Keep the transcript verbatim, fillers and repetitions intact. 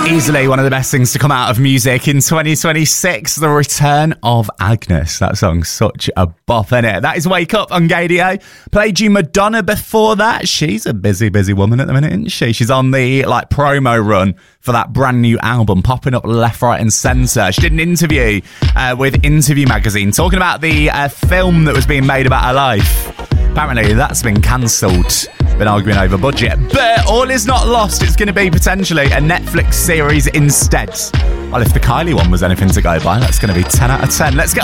Easily one of the best things to come out of music in twenty twenty-six, the return of Agnes. That song's such a bop, innit? That is Wake Up on Gaydio. Played you Madonna before that. She's a busy, busy woman at the minute, isn't she? She's on the like promo run for that brand new album, popping up left, right and centre. She did an interview uh, with Interview Magazine talking about the uh, film that was being made about her life. Apparently that's been cancelled. Been arguing over budget. But all is not lost. It's going to be potentially a Netflix series instead. Well, if the Kylie one was anything to go by, that's going to be ten out of ten. Let's get